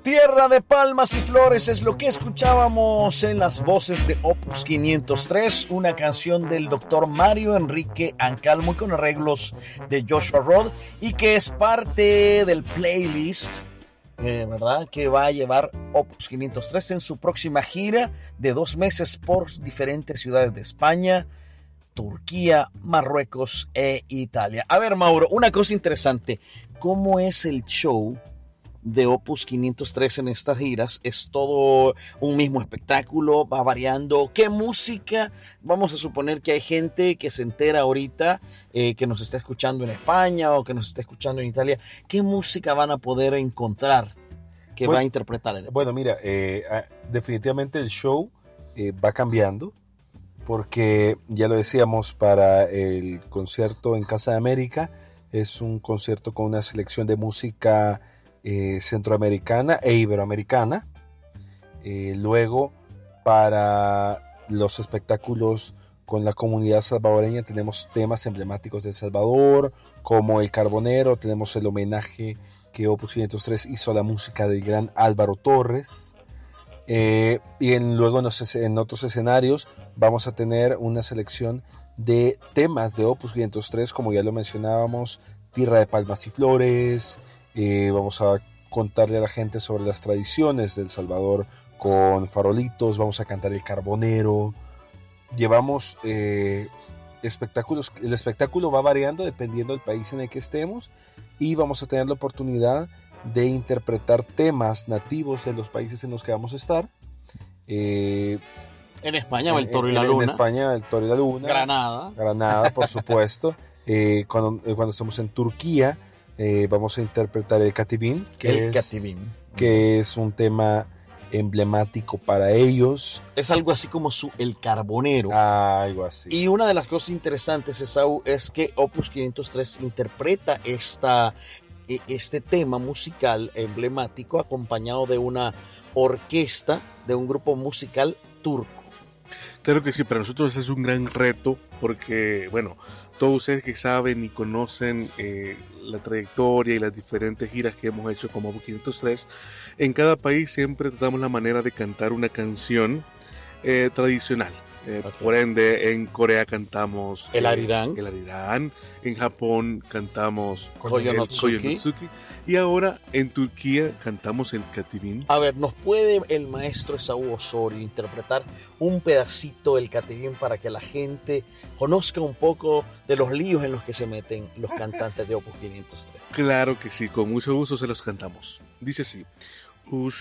Tierra de palmas y flores es lo que escuchábamos en las voces de Opus 503, una canción del doctor Mario Enrique Ancalmo con arreglos de Joshua Rod y que es parte del playlist, ¿verdad?, que va a llevar Opus 503 en su próxima gira de 2 meses por diferentes ciudades de España, Turquía, Marruecos e Italia. A ver, Mauro, una cosa interesante, ¿cómo es el show de Opus 503 en estas giras? ¿Es todo un mismo espectáculo? ¿Va variando? ¿Qué música? Vamos a suponer que hay gente que se entera ahorita, que nos está escuchando en España o que nos está escuchando en Italia. ¿Qué música van a poder encontrar que va a interpretar? Bueno, mira, definitivamente el show va cambiando, porque ya lo decíamos, para el concierto en Casa de América es un concierto con una selección de música centroamericana e iberoamericana. Luego, para los espectáculos con la comunidad salvadoreña, tenemos temas emblemáticos de El Salvador, como El Carbonero. Tenemos el homenaje que Opus 503 hizo a la música del gran Álvaro Torres. Luego en otros escenarios vamos a tener una selección de temas de Opus 503, como ya lo mencionábamos, Tierra de palmas y flores. Vamos a contarle a la gente sobre las tradiciones de El Salvador con farolitos. Vamos a cantar El Carbonero. Llevamos espectáculos. El espectáculo va variando dependiendo del país en el que estemos, y vamos a tener la oportunidad de interpretar temas nativos de los países en los que vamos a estar. En España, El Toro y la Luna. En España, El Toro y la Luna. Granada, por supuesto. Cuando estamos en Turquía, vamos a interpretar el Kativin, que es un tema emblemático para ellos. Es algo así como El Carbonero. Algo así. Y una de las cosas interesantes, Esaú, es que Opus 503 interpreta este tema musical emblemático acompañado de una orquesta, de un grupo musical turco. Claro que sí, para nosotros es un gran reto porque, bueno, todos ustedes que saben y conocen la trayectoria y las diferentes giras que hemos hecho como Opus 503, en cada país siempre tratamos la manera de cantar una canción tradicional. Por ende, en Corea cantamos el arirán. En Japón cantamos Koyonotsuki. Y ahora en Turquía cantamos el Kativin. A ver, ¿nos puede el maestro Esaú Osorio interpretar un pedacito del Kativin para que la gente conozca un poco de los líos en los que se meten los cantantes de Opus 503? Claro que sí, con mucho gusto se los cantamos. Dice así: